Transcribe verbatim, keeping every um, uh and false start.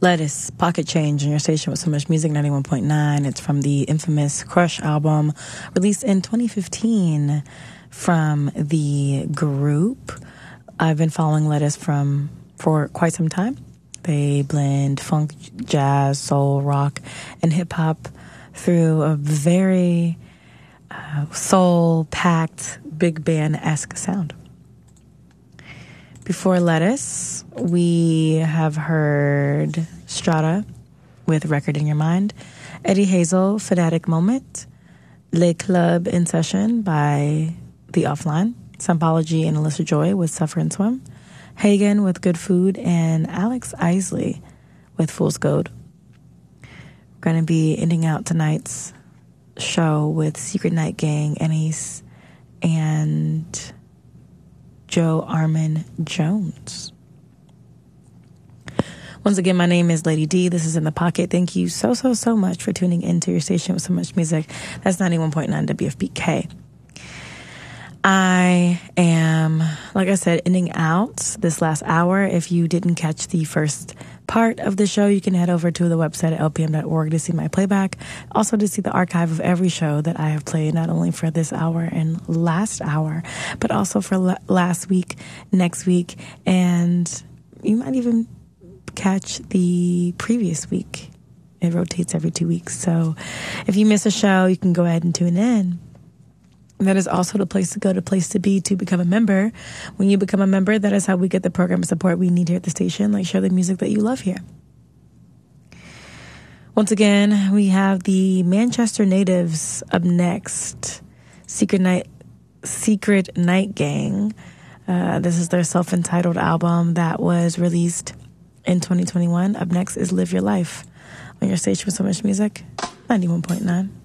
Lettuce, Pocket Change on your station with so much music, ninety-one point nine. It's from the infamous Crush album, released in twenty fifteen from the group. I've been following Lettuce from for quite some time. They blend funk, jazz, soul, rock, and hip-hop through a very uh, soul-packed, big band-esque sound. Before Lettuce, we have heard Strata with Record in Your Mind, Eddie Hazel, Fanatic Moment, Le Club in Session by The Offline, Sympology and Alyssa Joy with Suffer and Swim, Hagen with Good Food, and Alex Isley with Fool's Gold. We're going to be ending out tonight's show with Secret Night Gang, Ennis, and Joe Armin Jones. Once again, my name is Lady D. This is In the Pocket. Thank you so, so, so much for tuning into your station with so much music. That's ninety-one point nine W F B K. I am, like I said, ending out this last hour. If you didn't catch the first part of the show, you can head over to the website at L P M dot org to see my playback. Also to see the archive of every show that I have played, not only for this hour and last hour, but also for l- last week, next week, and you might even catch the previous week. It rotates every two weeks. So if you miss a show, you can go ahead and tune in. That is also the place to go, the place to be to become a member. When you become a member, that is how we get the program support we need here at the station, like share the music that you love here. Once again, we have the Manchester Natives up next. Secret Night, Secret Night Gang. Uh, this is their self-entitled album that was released in twenty twenty-one. Up next is Live Your Life on your station with so much music, ninety-one point nine.